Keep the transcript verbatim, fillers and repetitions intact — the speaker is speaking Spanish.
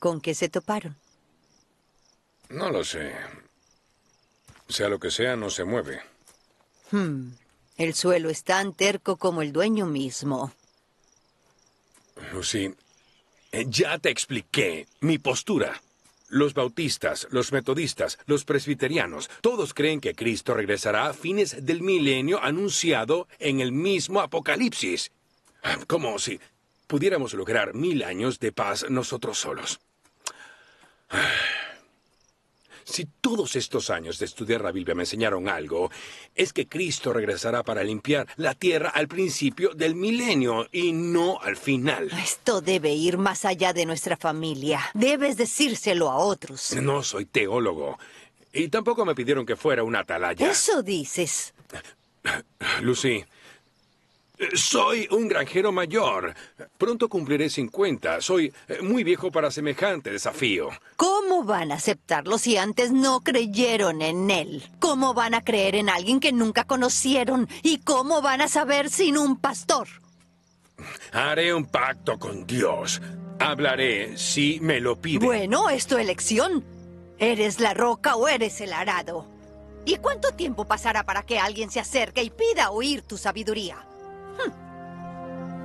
¿Con qué se toparon? No lo sé. Sea lo que sea, no se mueve. Hmm. El suelo es tan terco como el dueño mismo. Lucy, eh, ya te expliqué mi postura. Los bautistas, los metodistas, los presbiterianos, todos creen que Cristo regresará a fines del milenio anunciado en el mismo Apocalipsis. Como si pudiéramos lograr mil años de paz nosotros solos. Si todos estos años de estudiar la Biblia me enseñaron algo, es que Cristo regresará para limpiar la tierra al principio del milenio y no al final. Esto debe ir más allá de nuestra familia. Debes decírselo a otros. No soy teólogo. Y tampoco me pidieron que fuera una atalaya. Eso dices. Lucy, soy un granjero mayor. Pronto cumpliré cincuenta. Soy muy viejo para semejante desafío. ¿Cómo van a aceptarlo si antes no creyeron en él? ¿Cómo van a creer en alguien que nunca conocieron? ¿Y cómo van a saber sin un pastor? Haré un pacto con Dios. Hablaré si me lo pide. Bueno, es tu elección. ¿Eres la roca o eres el arado? ¿Y cuánto tiempo pasará para que alguien se acerque y pida oír tu sabiduría? Hmm.